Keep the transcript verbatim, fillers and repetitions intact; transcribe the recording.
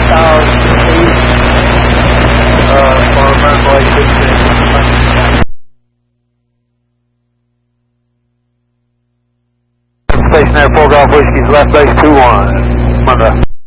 south east, uh, for American Lake fifteen. Station there, four Golf Whiskey's left base two one. Monday.